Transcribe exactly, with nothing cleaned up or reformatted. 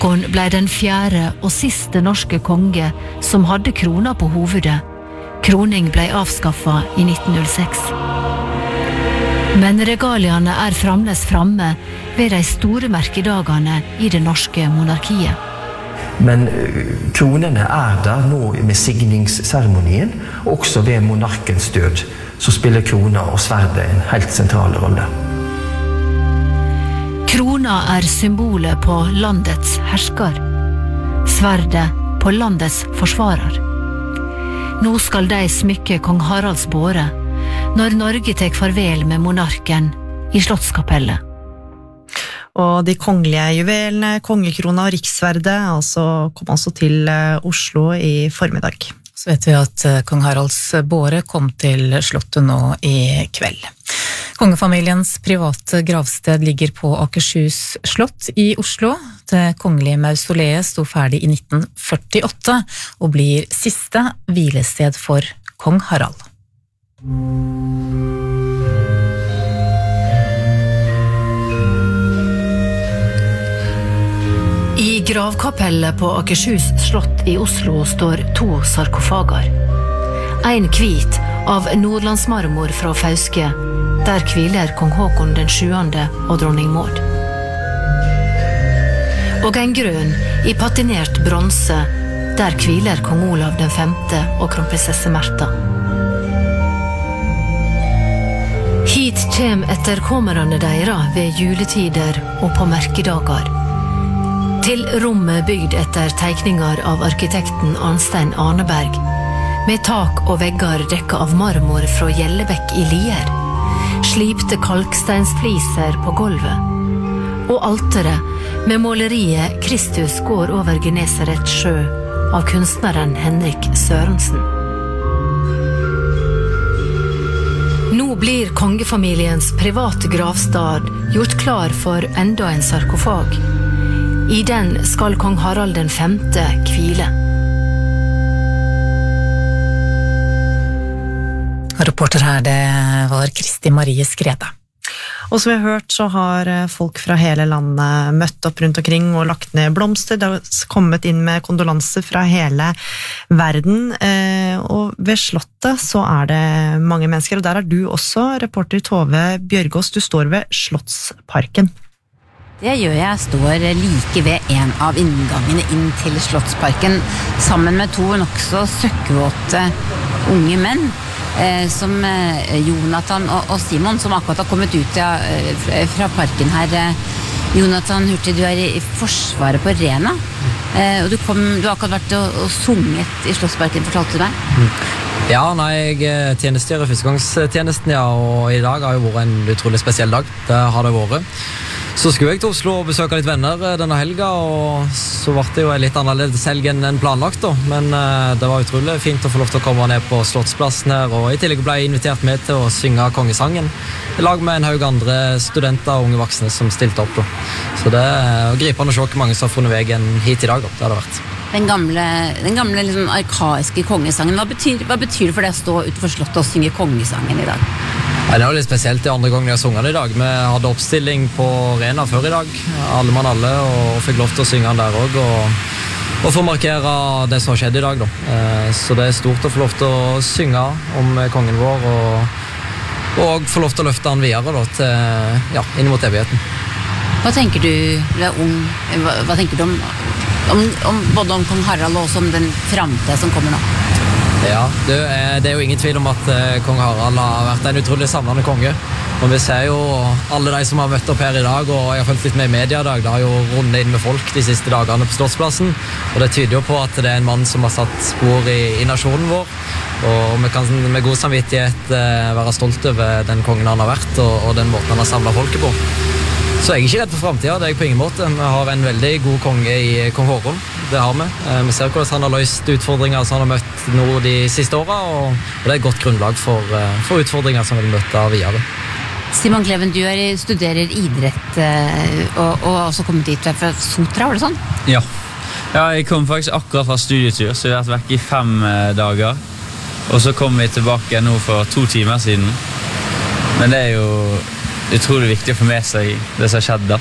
Håkon ble den fjerde og siste norske konge som hadde krona på hovedet. Kroning ble avskaffet i nitten null seks. Men regaliene er fremdeles framme ved de store merkedagene i det norske monarkiet. Men kronene er der nå med signingsseremonien, også ved monarkens død, så spiller krona og sverdet en helt sentral rolle. Krona er symbolet på landets hersker, sverdet på landets forsvarer. Nå skal de smykke kong Haralds båre, når Norge tek farvel med monarken i Slottskapellet. Og de kongelige juvelene, kongekrona og riksverdet, altså kom altså til Oslo i formiddag. Så vet vi at kong Haralds båre kom til slottet nå i kveld. Kongefamiliens private gravsted ligger på Akershus slott i Oslo. Det kongelige mausoleet sto ferdig i nitten førtiåtte og blir siste hvilested for kong Harald. I gravkapellet på Akershus slott i Oslo står to sarkofager. En hvit av nordlandsmarmor fra Fauske, der hviler kong Håkon den sjuende og dronning Maud. Og en grønn i patinert bronse, der hviler kong Olav den femte og kronprinsesse Märtha. Hit kjem etterkommerne deira ved juletider og på merkedager. Til rommet bygd etter teikninger av arkitekten Arnstein Arneberg, med tak og vegger dekket av marmor fra Gjellebekk i Lier, slipte kalksteinsfliser på gulvet, og alteret med måleriet Kristus går over Genesaret sjø av kunstneren Henrik Sørensen. Nå blir kongefamiliens private gravstad gjort klar for enda en sarkofag. I den skal kong Harald den femte hvile. Reporter her, det var Kristi Marie Skrede. Og som vi har hørt, så har folk fra hele landet møtt opp rundt omkring og lagt ned blomster. Det har kommet inn med kondolanser fra hele verden. Og ved slottet så er det mange mennesker, og der er du også, reporter Tove Bjørgaas. Du står ved Slottsparken. Det gjør jeg. Jeg står like ved en av inngangene inn til Slottsparken, sammen med to nokså søkkvåte unge menn, eh, som eh, Jonathan og, og Simon, som akkurat har kommet ut ja, fra parken her. Jonathan, hørte du er i Forsvaret på Rena, eh, og du, kom, du har akkurat vært og, og sunget i Slottsparken, fortalte du meg? Mm. Ja, nei, jeg tjenestegjør i førstegangstjenesten, ja, og i dag har jo vært en utrolig spesiell dag. Det har det vært. Så skulle jeg til Oslo og besøke litt venner denne helga, og så ble det jo litt annerledes helg enn planlagt da. Men uh, det var utrolig fint å få lov til å komme ned på Slottsplassen her, og i tillegg ble jeg invitert med til å synge kongesangen i lag med en haug andre studenter og unge voksne som stilte opp da. Så det er gripende å se hvor mange som har funnet veien hit i dag da. Det har det vært. Den gamle, den gamle liksom, arkaiske kongesangen, hva betyr, hva betyr det for deg å stå utenfor slottet og synge kongesangen i dag? Ja, det var litt spesielt de andre gangen jeg har sunget i dag. Vi hadde oppstilling på Rena før i dag, alle mann alle, og fikk lov til å synge den der også, og, og få markere det som har skjedd i dag da. Så det er stort å få lov til å synge om kongen vår, og, og få lov til å løfte han videre da, til, ja, inn mot evigheten. Hva tenker du, du er ung, hva, hva tenker du om, om, om både om kong Harald og også om den fremtiden som kommer nå? Ja, det er, det er jo ingen tvil om at eh, kong Harald har vært en utrolig samlende konge. Og vi ser jo alle de som har møtt opp her i dag, og jeg har følt litt med i media i dag, det har jo rundet inn med folk de siste dagene på Slottsplassen. Og det tyder jo på at det er en mann som har satt spor i, i nasjonen vår. Og vi kan med god samvittighet eh, være stolt over den kongen han har vært, og, og den måten han har samlet folket på. Så jeg er ikke redd for fremtiden, det er jeg på ingen måte. Vi har en veldig god konge i kong Håkon, det har vi. Vi ser hvordan han har løst utfordringer som han har møtt nå de siste årene, og det er et godt grunnlag for, for utfordringer som vi vil møte videre. Simon Kleven, du er, studerer idrett og, og også kommet dit fra Sotra, var det sånn? Ja. ja, jeg kom faktisk akkurat fra studietur, så jeg har vært vekk i fem dager. Og så kom vi tilbake nå for to timer siden. Men det er jo utrolig viktig å få med seg det som har skjedd da.